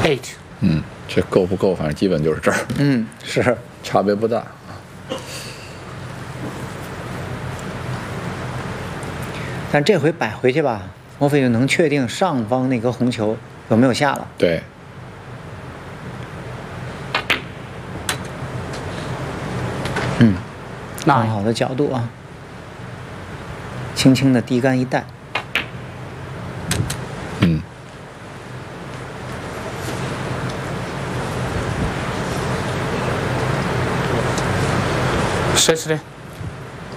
8。 这够不够？反正基本就是这儿。 是。 差别不大。 但这回摆回去吧，莫非就能确定上方那颗红球有没有下了？ 对。 很好的角度啊，轻轻的低杆一带。 谁是的？